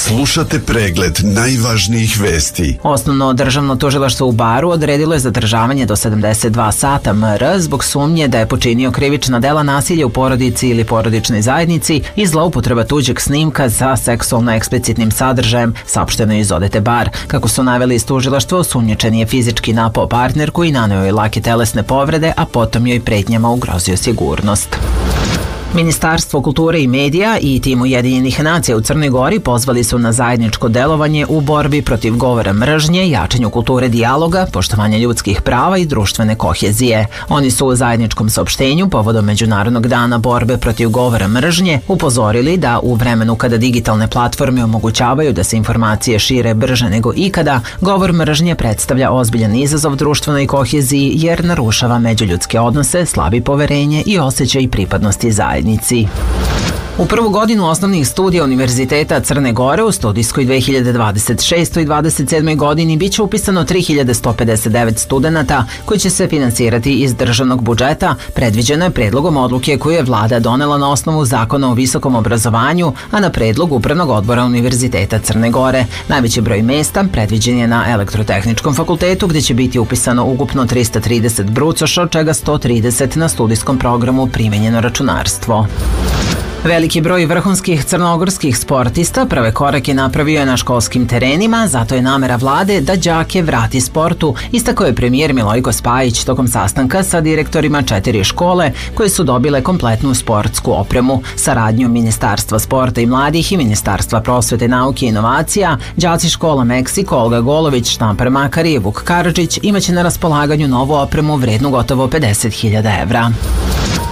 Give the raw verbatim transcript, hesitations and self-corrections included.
Slušate pregled najvažnijih vesti. Osnovno državno tužilaštvo u Baru odredilo je zadržavanje do sedamdeset dva sata M R zbog sumnje da je počinio krivična dela nasilja u porodici ili porodičnoj zajednici i zloupotreba tuđeg snimka za seksualno eksplicitnim sadržajem, saopšteno je iz Odete Bar. Kako su naveli iz tužilaštva, osumnjičeni je fizički napao partnerku i naneo joj lake telesne povrede, a potom joj pretnjama ugrozio sigurnost. Ministarstvo kulture i medija i tim Ujedinjenih nacija u Crnoj Gori pozvali su na zajedničko delovanje u borbi protiv govora mržnje, jačanju kulture dijaloga, poštovanja ljudskih prava i društvene kohezije. Oni su u zajedničkom saopštenju povodom Međunarodnog dana borbe protiv govora mržnje upozorili da u vremenu kada digitalne platforme omogućavaju da se informacije šire brže nego ikada, govor mržnje predstavlja ozbiljan izazov društvenoj koheziji jer narušava međuljudske odnose, slabi poverenje i osjećaj pripadnosti zajednici. U prvu godinu osnovnih studija Univerziteta Crne Gore u studijskoj dve hiljade dvadeset šestoj i dvadeset sedmoj godini biće upisano tri hiljade sto pedeset devet studenata koji će se finansirati iz državnog budžeta, predviđeno je predlogom odluke koju je vlada donela na osnovu Zakona o visokom obrazovanju, a na predlog Upravnog odbora Univerziteta Crne Gore. Najveći broj mesta predviđen je na Elektrotehničkom fakultetu gdje će biti upisano ukupno trista trideset brucoša, od čega sto trideset na studijskom programu primenjeno računarstvo. Veliki broj vrhunskih crnogorskih sportista prve korake napravio je na školskim terenima, zato je namera vlade da đake vrati sportu, istakao je premijer Milojko Spajić tokom sastanka sa direktorima četiri škole koje su dobile kompletnu sportsku opremu. Saradnjom Ministarstva sporta i mladih i Ministarstva prosvete, nauke i inovacija, đaci škola Meksiko, Olga Golović, Štampar Makar i Vuk Karadžić imaće na raspolaganju novu opremu vrednu gotovo pedeset hiljada evra.